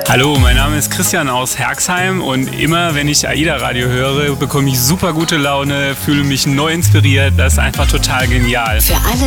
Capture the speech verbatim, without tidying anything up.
Hallo, mein Name ist Christian aus Herxheim und immer wenn ich AIDA-Radio höre, bekomme ich super gute Laune, fühle mich neu inspiriert. Das ist einfach total genial. Für alle